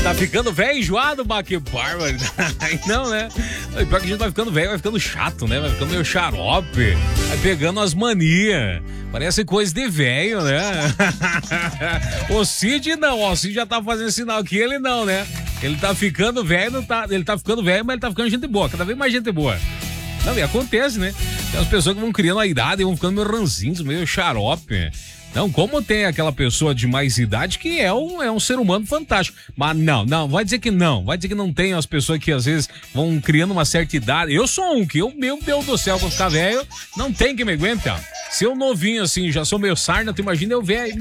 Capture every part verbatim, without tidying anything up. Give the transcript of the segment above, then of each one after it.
Tá ficando velho enjoado, bah, que bárbaro. Não, né? Pior que a gente vai ficando velho, vai ficando chato, né? Vai ficando meio xarope, vai pegando as manias. Parece coisa de velho, né? O Cid não, ó, o Cid já tá fazendo sinal que ele não, né? Ele tá ficando velho, não tá, ele tá ficando velho, mas ele tá ficando gente boa, cada vez mais gente boa. Não, e acontece, né? Tem as pessoas que vão criando a idade e vão ficando meio ranzinhos, meio xarope. Não, como tem aquela pessoa de mais idade que é um, é um ser humano fantástico. Mas não, não, vai dizer que não. Vai dizer que não tem as pessoas que às vezes vão criando uma certa idade. Eu sou um que, eu, meu Deus do céu, quando ficar velho, não tem que me aguentar. Se eu novinho assim, já sou meio sarna, tu imagina eu velho.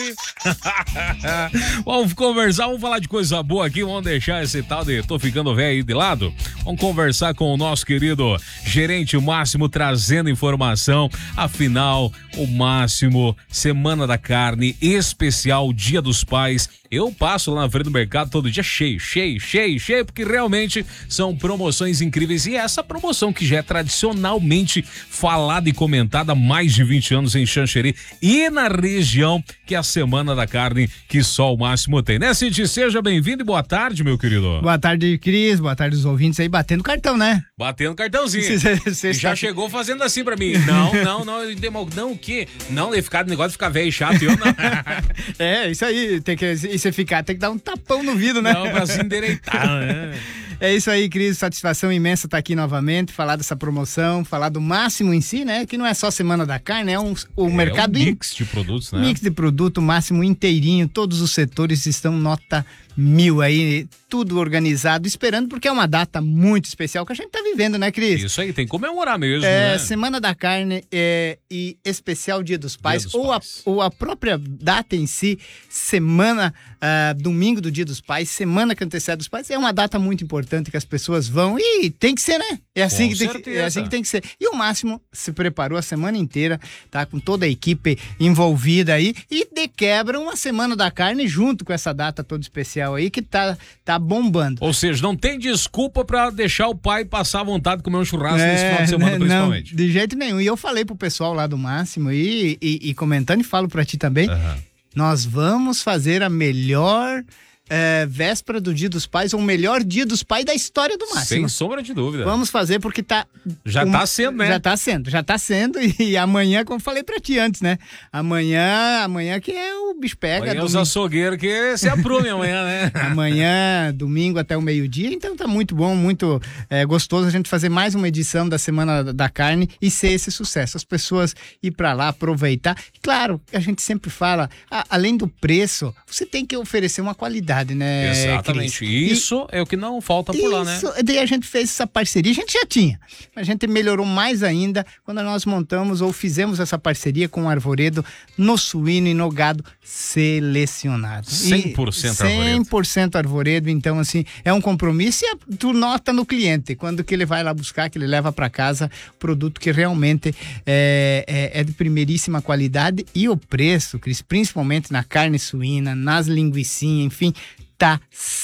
Vamos conversar, vamos falar de coisa boa aqui, vamos deixar esse tal de tô ficando velho aí de lado. Vamos conversar com o nosso querido gerente Máximo, trazendo informação. Afinal, o Máximo, Semana da Carne, especial Dia dos Pais. Eu passo lá na frente do mercado todo dia cheio, cheio, cheio, cheio, porque realmente são promoções incríveis. E essa promoção que já é tradicionalmente falada e comentada há mais de vinte anos em Xanxerê e na região, que é a Semana da Carne que só o Máximo tem. Né, Cid? Seja bem-vindo e boa tarde, meu querido. Boa tarde, Cris. Boa tarde os ouvintes aí, batendo cartão, né? Batendo cartãozinho. Cê, cê já está... chegou fazendo assim pra mim. Não, não, não, não, não, o quê? Não, ele ficar, negócio de ficar velho e chato, eu não. É, isso aí, tem que, e você ficar, tem que dar um tapão no vidro, né? Não, pra se endireitar, né? É isso aí, Cris, satisfação imensa estar aqui novamente, falar dessa promoção, falar do Máximo em si, né? Que não é só Semana da Carne, é um o é mercado... um mix de produtos, né? Mix de produto, Máximo inteirinho, todos os setores estão nota mil aí, tudo organizado, esperando, porque é uma data muito especial que a gente tá vivendo, né, Cris? Isso aí, tem que comemorar mesmo, é, né? Semana da Carne é, e especial Dia dos Pais, Dia dos ou, Pais. A, ou a própria data em si, semana, uh, domingo do Dia dos Pais, semana que antecede os pais, é uma data muito importante que as pessoas vão e tem que ser, né? É assim, que tem, que, é assim que tem que ser. E o Máximo se preparou a semana inteira, tá? Com toda a equipe envolvida aí e de quebra uma Semana da Carne junto com essa data toda especial aí que tá, tá bombando. Ou seja, não tem desculpa pra deixar o pai passar à vontade de comer um churrasco é, nesse final de semana, né, principalmente. Não, de jeito nenhum. E eu falei pro pessoal lá do Máximo e, e, e comentando e falo pra ti também, uhum. Nós vamos fazer a melhor... É, véspera do Dia dos Pais, ou o melhor Dia dos Pais da história do Máximo. Sem sombra de dúvida. Vamos fazer porque tá... Já uma, tá sendo, né? Já tá sendo, já tá sendo e, e amanhã, como falei pra ti antes, né? Amanhã, amanhã que é o bicho pega. Amanhã os açougueiros que se aprumem amanhã, né? Amanhã, domingo até o meio-dia, então tá muito bom, muito é, gostoso a gente fazer mais uma edição da Semana da Carne e ser esse sucesso. As pessoas ir pra lá, aproveitar. Claro, a gente sempre fala, a, além do preço, você tem que oferecer uma qualidade, né? Exatamente. Cris? Isso e, é o que não falta por isso, lá, né? Daí a gente fez essa parceria, a gente já tinha, a gente melhorou mais ainda quando nós montamos ou fizemos essa parceria com o Arvoredo no suíno e no gado selecionado. cem por cento Arvoredo. cem por cento Arvoredo, então assim, é um compromisso e tu nota no cliente, quando que ele vai lá buscar, que ele leva para casa produto que realmente é, é, é de primeiríssima qualidade e o preço, Cris, principalmente na carne suína, nas linguicinhas, enfim, tá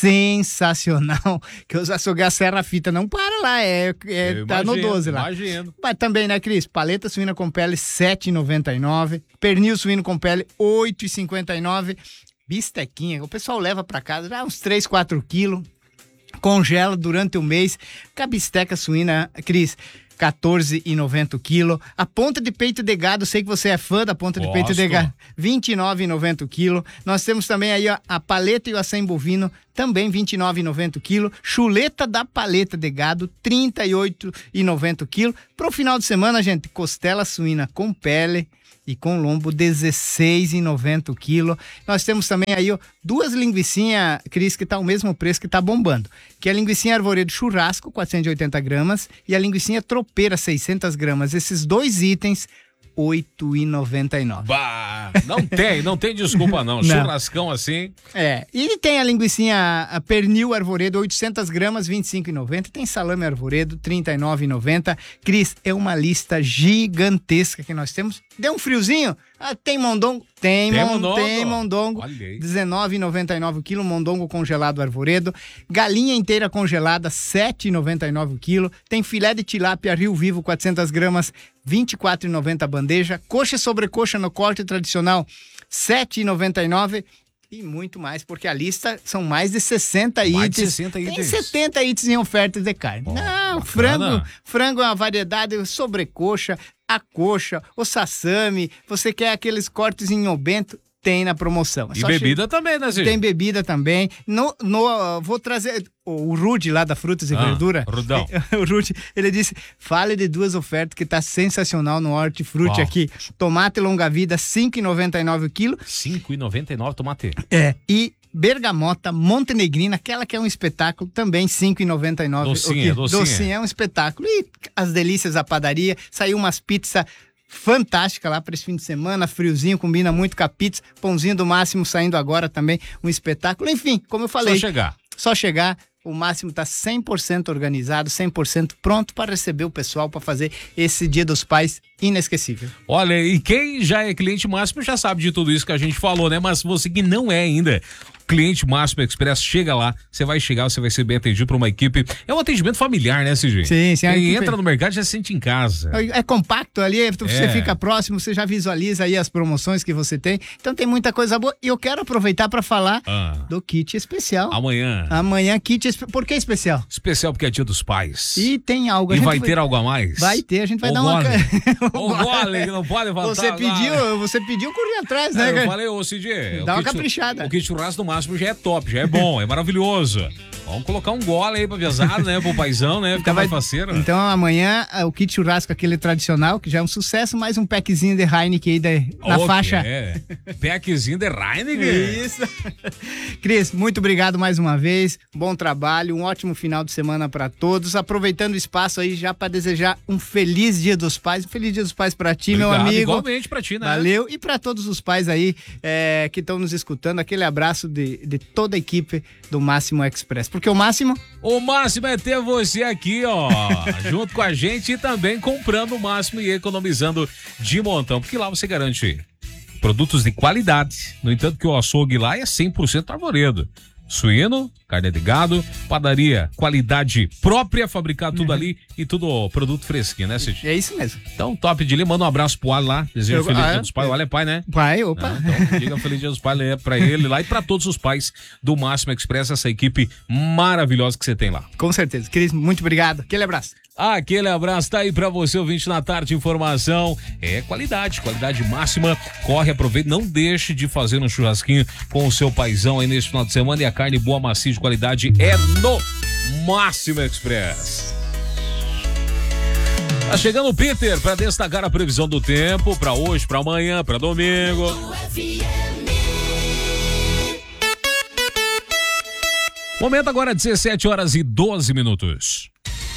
sensacional, que os açougueiros Serra Fita não para lá, é, é tá imagino, no doze lá. Imagino. Mas também, né, Cris? Paleta suína com pele sete reais e noventa e nove centavos, pernil suíno com pele oito reais e cinquenta e nove centavos, bistequinha, o pessoal leva pra casa já uns três, quatro quilos, congela durante o mês, com a bisteca suína, Cris, quatorze reais e noventa centavos o quilo. A ponta de peito de gado, sei que você é fã da ponta Gosto. de peito de gado, vinte e nove reais e noventa centavos o quilo. Nós temos também aí ó, a paleta e o acém bovino, também vinte e nove reais e noventa centavos o quilo. Chuleta da paleta de gado, trinta e oito reais e noventa centavos o quilo. Pro final de semana, gente, costela suína com pele e com lombo, dezesseis reais e noventa centavos o quilo. Nós temos também aí ó, duas linguicinhas, Cris, que tá o mesmo preço que tá bombando, que é a linguicinha Arvoredo churrasco, quatrocentos e oitenta gramas, e a linguicinha tropeira, seiscentas gramas. Esses dois itens, oito reais e noventa e nove centavos. Bah, não tem, não tem desculpa não. não. Churrascão assim. É, e tem a linguicinha a pernil Arvoredo, oitocentas gramas, vinte e cinco reais e noventa centavos. Tem salame Arvoredo, trinta e nove reais e noventa centavos. Cris, é uma lista gigantesca que nós temos. Deu um friozinho? Ah, tem mondongo? Tem, tem mon, mondongo. Tem mondongo. dezenove reais e noventa e nove centavos o quilo, mondongo congelado Arvoredo. Galinha inteira congelada, sete reais e noventa e nove centavos o quilo. Tem filé de tilápia Rio Vivo, quatrocentas gramas, vinte e quatro reais e noventa centavos a bandeja. Coxa e sobrecoxa no corte tradicional, sete reais e noventa e nove centavos. E muito mais, porque a lista são mais de sessenta Mais itens. de sessenta itens. Tem setenta itens em ofertas de carne. Oh, Não, bacana. frango, frango é uma variedade, sobrecoxa, a coxa, o sassami. Você quer aqueles cortes em obento? Tem na promoção. É E só bebida che- também, né, Cid? Tem bebida também. No, no, uh, vou trazer o Rude lá da Frutas e Ah, Verdura. Rudão. O Rude, ele disse: fale de duas ofertas que tá sensacional no Hortifruti Qual? aqui. Tomate longa vida, cinco reais e noventa e nove o quilo. cinco reais e noventa e nove tomate. É. E bergamota montenegrina, aquela que é um espetáculo, também cinco reais e noventa e nove Docinha, o quilo. docinha. Docinha, é um espetáculo. E as delícias da padaria. Saiu umas pizzas fantástica lá para esse fim de semana, friozinho, combina muito com a pizza, pãozinho do Máximo saindo agora também, um espetáculo. Enfim, como eu falei, Só chegar. só chegar, o Máximo tá cem por cento organizado, cem por cento pronto para receber o pessoal, para fazer esse Dia dos Pais inesquecível. Olha, e quem já é cliente Máximo já sabe de tudo isso que a gente falou, né? Mas você que não é ainda cliente Máximo Express, chega lá, você vai chegar, você vai ser bem atendido por uma equipe. É um atendimento familiar, né, C G? Sim, sim. a Quem equipe- entra no mercado já se sente em casa. É compacto ali, você É. fica próximo, você já visualiza aí as promoções que você tem. Então tem muita coisa boa. E eu quero aproveitar para falar Ah, do kit especial. amanhã. Amanhã, kit especial. Por que especial? Especial porque é dia dos pais. E tem algo. a E gente vai ter algo a mais? Vai ter, a gente vai O dar uma. gole. O O gole, que não pode faltar. Você pediu, você pediu, corri atrás, né, É, eu cara? falei, ô Cid, Dá o uma kit- caprichada. O kit churrasco no Máximo já é top, já é bom, é maravilhoso. Vamos colocar um gole aí pra pesado, né? Pro paizão, né? Ficar Então, vai- mais faceiro. então amanhã ah, o kit churrasco aquele tradicional, que já é um sucesso, mais um packzinho de Heineken aí de- na Ok, faixa. É. Packzinho de Heineken. Isso. Cris, muito obrigado mais uma vez. Bom trabalho, um ótimo final de semana para todos. Aproveitando o espaço aí já para desejar um feliz Dia dos Pais. Um feliz Dia dos Pais para ti, meu Obrigado, amigo. igualmente pra ti, né? Valeu. E para todos os pais aí é, que estão nos escutando, aquele abraço de, de toda a equipe do Máximo Express. Porque o Máximo O máximo é ter você aqui, ó, junto com a gente e também comprando o máximo e economizando de montão, porque lá você garante produtos de qualidade. No entanto, que o açougue lá é cem por cento arvoredo. Suíno, carne de gado, padaria, qualidade própria, fabricar tudo ali e tudo produto fresquinho, né, Cid? é isso mesmo. Então, top de linha, manda um abraço pro Ali lá, desejo Eu- feliz ah, dia é? dos pais, o Ali é pai, né? Vai, opa. Ah, então, diga feliz dia dos pais pra ele lá e pra todos os pais do Máximo Express, essa equipe maravilhosa que você tem lá. Com certeza. Cris, muito obrigado. Aquele abraço. Aquele abraço tá aí pra você, ouvinte na tarde, informação é qualidade, qualidade máxima, corre, aproveita, não deixe de fazer um churrasquinho com o seu paizão aí nesse final de semana e a carne boa, macia de qualidade é no Máximo Express. Tá chegando o Peter pra destacar a previsão do tempo pra hoje, pra amanhã, pra domingo. Momento agora dezessete horas e doze minutos.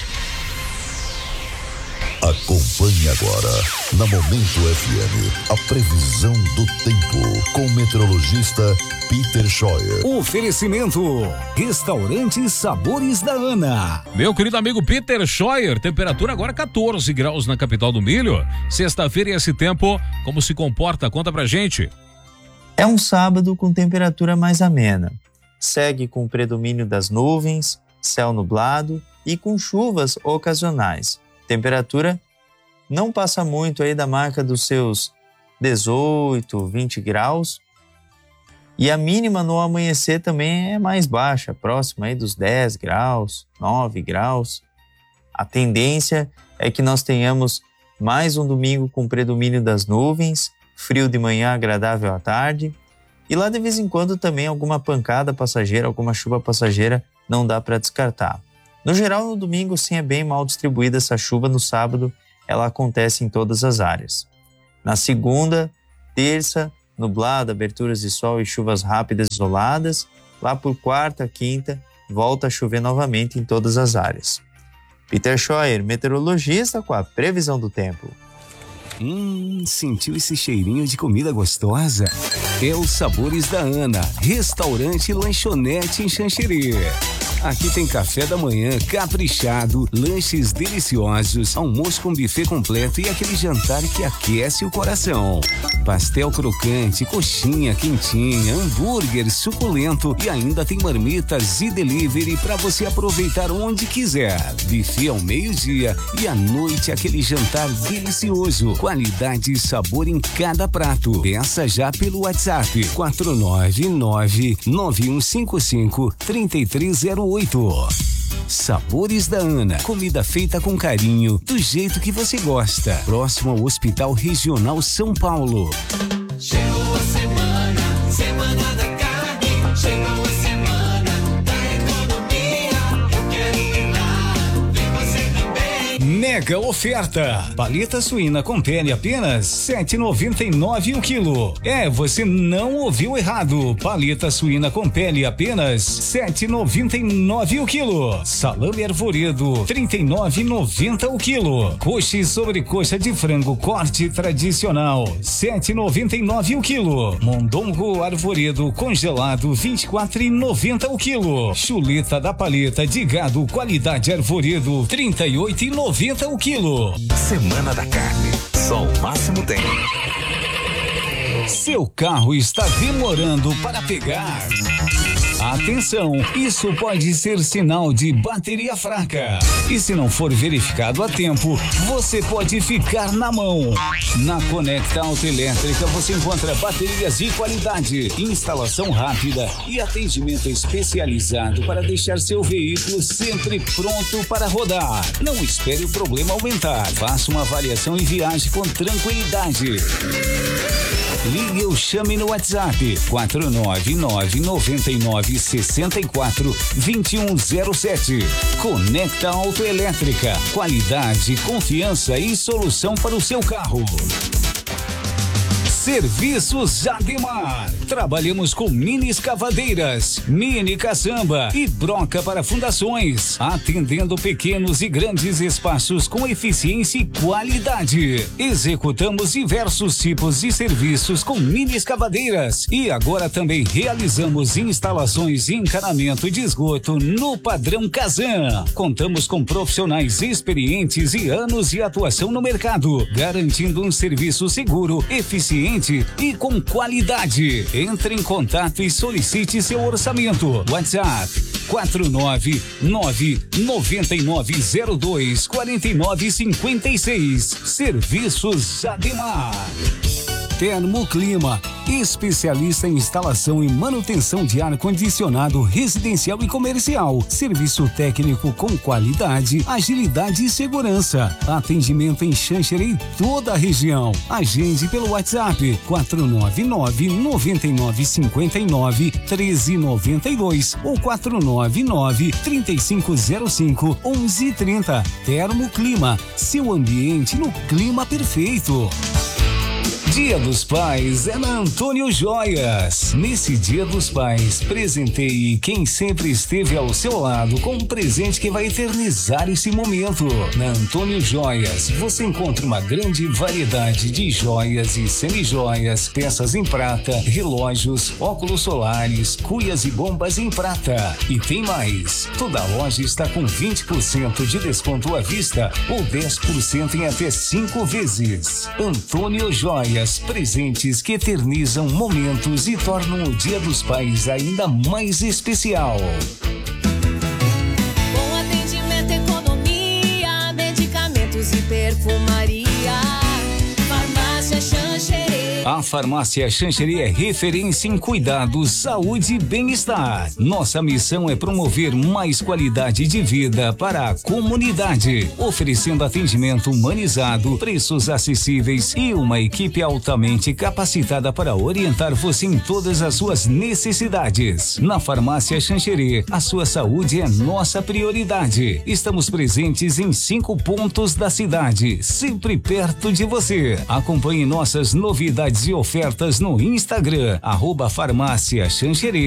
Acompanhe agora, na Momento F M, a previsão do tempo, com o meteorologista Peter Scheuer. Oferecimento: Restaurante Sabores da Ana. Meu querido amigo Peter Scheuer, temperatura agora quatorze graus na capital do milho. Sexta-feira e esse tempo, como se comporta? Conta pra gente. É um sábado com temperatura mais amena. Segue com o predomínio das nuvens, céu nublado e com chuvas ocasionais. Temperatura não passa muito aí da marca dos seus dezoito, vinte graus. E a mínima no amanhecer também é mais baixa, próxima aí dos dez graus, nove graus. A tendência é que nós tenhamos mais um domingo com predomínio das nuvens, frio de manhã, agradável à tarde. E lá de vez em quando também alguma pancada passageira, alguma chuva passageira, não dá para descartar. No geral, no domingo, sim, é bem mal distribuída essa chuva. No sábado, ela acontece em todas as áreas. Na segunda, terça, nublado, aberturas de sol e chuvas rápidas isoladas. Lá por quarta, quinta, volta a chover novamente em todas as áreas. Peter Scheuer, meteorologista, com a previsão do tempo. Hum, sentiu esse cheirinho de comida gostosa? É os Sabores da Ana, restaurante e lanchonete em Xanxerê. Aqui tem café da manhã caprichado, lanches deliciosos, almoço com buffet completo e aquele jantar que aquece o coração. Pastel crocante, coxinha quentinha, hambúrguer suculento e ainda tem marmitas e delivery para você aproveitar onde quiser. Buffet ao meio-dia e à noite aquele jantar delicioso. Qualidade e sabor em cada prato. Peça já pelo WhatsApp quatro nove nove, nove um cinco cinco, três três zero oito. Sabores da Ana, comida feita com carinho, do jeito que você gosta. Próximo ao Hospital Regional São Paulo. Chegou a semana, semana da carne. Chegou a semana da economia. Eu quero ir lá, vem você também. Mega oferta. Paleta suína com pele apenas sete reais e noventa e nove centavos o quilo. É, você não ouviu errado. Paleta suína com pele apenas sete reais e noventa e nove centavos o quilo. Salame arvoredo trinta e nove reais e noventa centavos o quilo. Coxa e sobrecoxa de frango corte tradicional sete reais e noventa e nove centavos o quilo. Mondongo arvoredo congelado vinte e quatro reais e noventa centavos o quilo. Chuleta da paleta de gado qualidade arvoredo trinta e oito reais e noventa centavos o quilo. Semana da Carne, só o máximo tem. Seu carro está demorando para pegar. Atenção, isso pode ser sinal de bateria fraca. E se não for verificado a tempo, você pode ficar na mão. Na Conecta Autoelétrica você encontra baterias de qualidade, instalação rápida e atendimento especializado para deixar seu veículo sempre pronto para rodar. Não espere o problema aumentar. Faça uma avaliação e viaje com tranquilidade. Ligue ou chame no WhatsApp quatro nove nove, nove nove seis quatro, dois um zero sete. Conecta Autoelétrica. Qualidade, confiança e solução para o seu carro. Serviços Ademar. Trabalhamos com mini escavadeiras, mini caçamba e broca para fundações, atendendo pequenos e grandes espaços com eficiência e qualidade. Executamos diversos tipos de serviços com mini escavadeiras e agora também realizamos instalações e encanamento de esgoto no padrão Kazan. Contamos com profissionais experientes e anos de atuação no mercado, garantindo um serviço seguro, eficiente e com qualidade. Entre em contato e solicite seu orçamento. WhatsApp quatro nove nove, nove nove zero dois, quatro nove cinco seis. Serviços Ademar. Termoclima, especialista em instalação e manutenção de ar-condicionado residencial e comercial. Serviço técnico com qualidade, agilidade e segurança. Atendimento em Xanxerê e toda a região. Agende pelo WhatsApp quatro nove nove, nove nove cinco nove, um três nove dois ou quatro nove nove, três cinco zero cinco, onze trinta. Termoclima, seu ambiente no clima perfeito. Dia dos Pais é na Antônio Joias. Nesse Dia dos Pais, presenteie quem sempre esteve ao seu lado com um presente que vai eternizar esse momento. Na Antônio Joias, você encontra uma grande variedade de joias e semijoias, peças em prata, relógios, óculos solares, cuias e bombas em prata. E tem mais. Toda a loja está com vinte por cento de desconto à vista ou dez por cento em até cinco vezes. Antônio Joias. Presentes que eternizam momentos e tornam o Dia dos Pais ainda mais especial. Bom atendimento, economia, medicamentos e perfumaria. Farmácia Xanxerê. A Farmácia Xanxerê é referência em cuidados, saúde e bem-estar. Nossa missão é promover mais qualidade de vida para a comunidade, oferecendo atendimento humanizado, preços acessíveis e uma equipe altamente capacitada para orientar você em todas as suas necessidades. Na Farmácia Xanxerê, a sua saúde é nossa prioridade. Estamos presentes em cinco pontos da cidade, sempre perto de você. Acompanhe nossas novidades e ofertas no Instagram, arroba Farmácia Xanxerê.